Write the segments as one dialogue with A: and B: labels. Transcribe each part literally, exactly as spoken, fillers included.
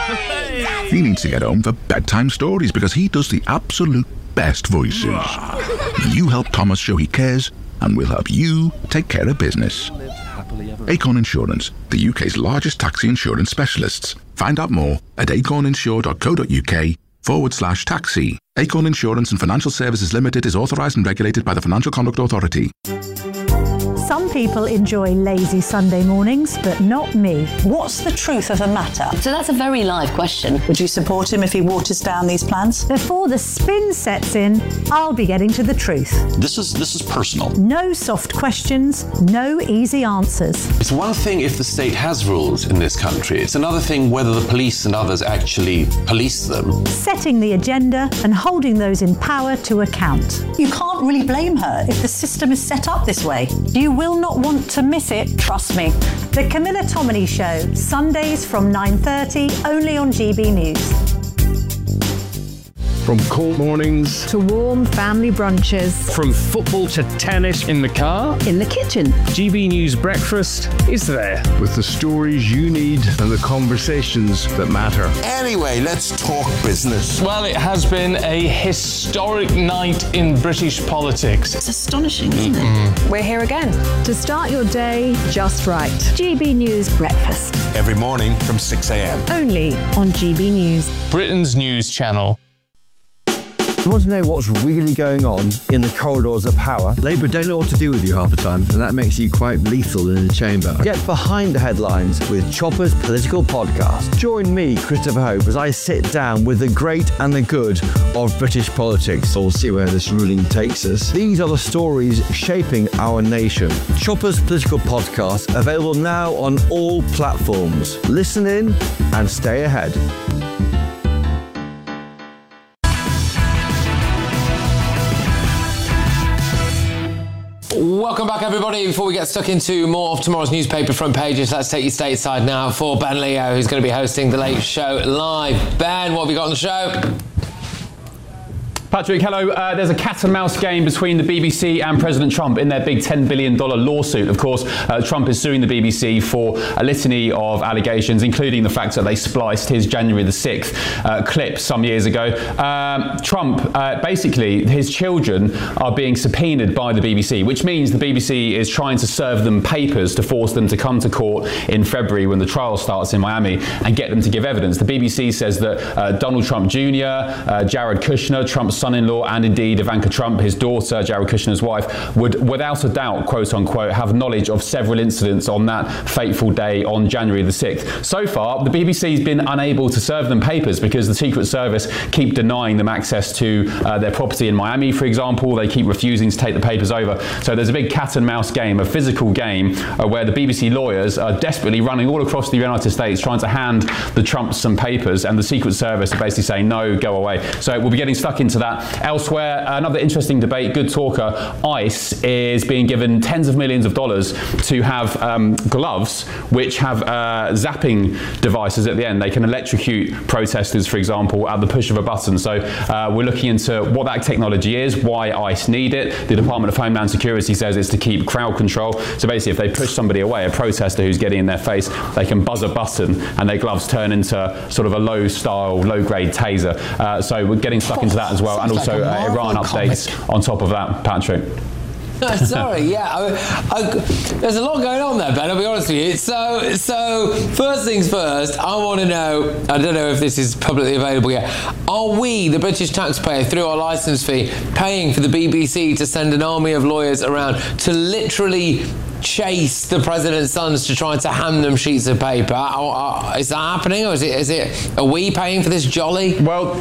A: He needs to get home for bedtime stories because he does the absolute best voices. You help Thomas show he cares, and we'll help you take care of business. Acorn Insurance, the U K's largest taxi insurance specialists. Find out more at acorninsure.co.uk forward slash taxi. Acorn Insurance and Financial Services Limited is authorised and regulated by the Financial Conduct Authority.
B: Some people enjoy lazy Sunday mornings, but not me.
C: What's the truth of the matter?
D: So that's a very live question.
C: Would you support him if he waters down these plans?
B: Before the spin sets in, I'll be getting to the truth.
E: This is this is personal.
B: No soft questions, no easy answers.
F: It's one thing if the state has rules in this country. It's another thing whether the police and others actually police them.
B: Setting the agenda and holding those in power to account.
C: You can't really blame her if the system is set up this way. You will not want to miss it, trust me.
B: The Camilla Tominey Show, Sundays from nine thirty, only on G B News.
G: From cold mornings
B: to warm family brunches.
G: From football to tennis in the car.
B: In the kitchen.
G: G B News Breakfast is there. With the stories you need and the conversations that matter.
H: Anyway, let's talk business.
I: Well, it has been a historic night in British politics.
C: It's astonishing, isn't it?
B: We're here again to start your day just right. G B News Breakfast.
H: Every morning from six a.m.
B: Only on G B News.
I: Britain's news channel.
J: You want to know what's really going on in the corridors of power? Labour don't know what to do with you half the time, and that makes you quite lethal in the chamber. Get behind the headlines with Chopper's Political Podcast. Join me, Christopher Hope, as I sit down with the great and the good of British politics. We'll see where this ruling takes us. These are the stories shaping our nation. Chopper's Political Podcast, available now on all platforms. Listen in and stay ahead.
K: Welcome back, everybody. Before we get stuck into more of tomorrow's newspaper front pages, let's take you stateside now for Ben Leo, who's going to be hosting The Late Show live. Ben, what have you got on the show?
L: Patrick, hello. Uh, there's a cat and mouse game between the B B C and President Trump in their big ten billion dollars lawsuit. Of course, uh, Trump is suing the B B C for a litany of allegations, including the fact that they spliced his January the sixth uh, clip some years ago. Um, Trump, uh, basically, his children are being subpoenaed by the B B C, which means the B B C is trying to serve them papers to force them to come to court in February when the trial starts in Miami and get them to give evidence. The B B C says that uh, Donald Trump Junior, uh, Jared Kushner, Trump's son-in-law, and indeed Ivanka Trump, his daughter, Jared Kushner's wife, would without a doubt, quote unquote, have knowledge of several incidents on that fateful day on January the sixth. So far, the B B C's been unable to serve them papers because the Secret Service keep denying them access to uh, their property in Miami, for example. They keep refusing to take the papers over. So there's a big cat and mouse game, a physical game, uh, where the B B C lawyers are desperately running all across the United States trying to hand the Trumps some papers, and the Secret Service are basically saying, no, go away. So we'll be getting stuck into that. Elsewhere, another interesting debate, good talker, ICE is being given tens of millions of dollars to have um, gloves which have uh, zapping devices at the end. They can electrocute protesters, for example, at the push of a button. So uh, we're looking into what that technology is, why ICE need it. The Department of Homeland Security says it's to keep crowd control. So basically, if they push somebody away, a protester who's getting in their face, they can buzz a button and their gloves turn into sort of a low-style, low-grade taser. Uh, so we're getting stuck into that as well. And also uh, Iran updates on top of that, Patrick.
K: No, sorry, yeah. I, I, there's a lot going on there, Ben, I'll be honest with you. So, so first things first, I want to know, I don't know if this is publicly available yet, are we, the British taxpayer, through our licence fee, paying for the B B C to send an army of lawyers around to literally chase the president's sons to try to hand them sheets of paper? Are, are, is that happening, or is it, is it, are we paying for this jolly?
L: Well...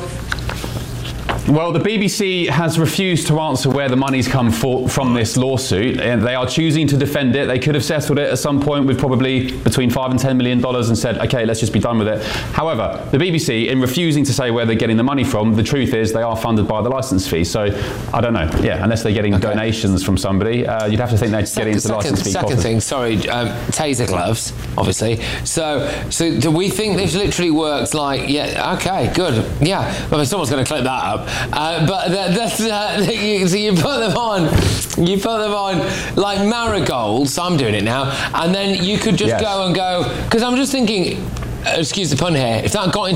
L: Well, the B B C has refused to answer where the money's come for, from this lawsuit, and they are choosing to defend it. They could have settled it at some point with probably between five and ten million dollars and said, okay, let's just be done with it. However, the B B C, in refusing to say where they're getting the money from, the truth is they are funded by the licence fee. So I don't know. Yeah, unless they're getting okay. donations from somebody, uh, you'd have to think they're second, getting into the licence fee.
K: Second coffers. thing, sorry, um, taser gloves, obviously. So, so do we think this literally works? Like, yeah, okay, good, yeah. I mean, someone's going to clip that up. Uh, but that, that's uh, you, so you put them on, you put them on like marigolds. I'm doing it now, and then you could just yes. go and go. Because I'm just thinking, excuse the pun here, if that got into